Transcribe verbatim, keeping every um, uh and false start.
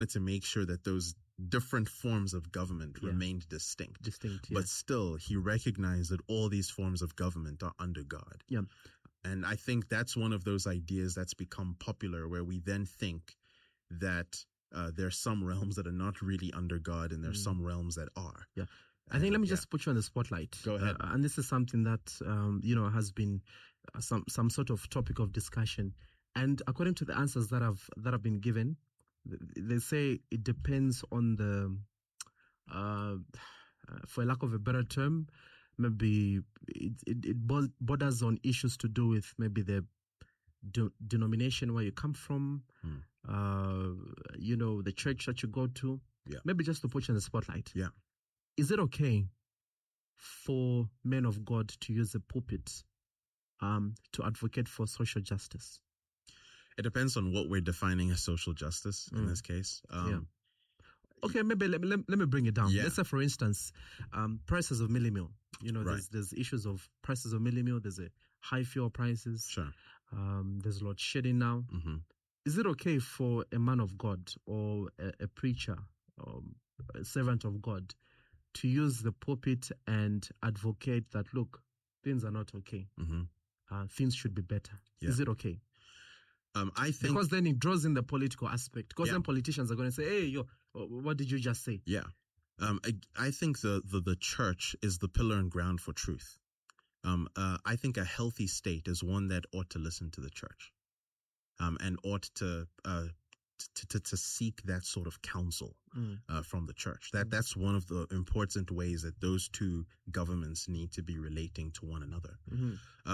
to make sure that those different forms of government Yeah. remained distinct. Distinct, yeah. But still, he recognized that all these forms of government are under God. Yeah. And I think that's one of those ideas that's become popular, where we then think that uh, there are some realms that are not really under God and there are Mm. some realms that are. Yeah. I think, let me yeah. just put you on the spotlight. Go ahead. Uh, and this is something that, um, you know, has been uh, some, some sort of topic of discussion. And according to the answers that have, that have been given, th- they say it depends on the, uh, for lack of a better term, maybe it, it, it bo- borders on issues to do with maybe the de- denomination where you come from, Hmm. uh, you know, the church that you go to. Yeah. Maybe just to put you in the spotlight. Yeah. Is it okay for men of God to use the pulpit um, to advocate for social justice? It depends on what we're defining as social justice in Mm. this case. Um, Okay, maybe let me, let, let me bring it down. Yeah. Let's say, for instance, um, prices of milli meal. You know, there's Right. there's issues of prices of milli meal. There's a high fuel prices. Sure. Um, there's load shedding now. hmm Is it okay for a man of God or a, a preacher, um, a servant of God, to use the pulpit and advocate that, look, things are not okay. hmm Uh, things should be better. Yeah. Is it okay? Um, I think. Because then it draws in the political aspect. Because Yeah. then politicians are going to say, hey, yo, what did you just say? Yeah. Um, I, I think the, the, the church is the pillar and ground for truth. Um, uh, I think a healthy state is one that ought to listen to the church, um, and ought to, uh, to, to, to seek that sort of counsel, Mm. uh, from the church. That, that's one of the important ways that those two governments need to be relating to one another. Mm-hmm. Uh,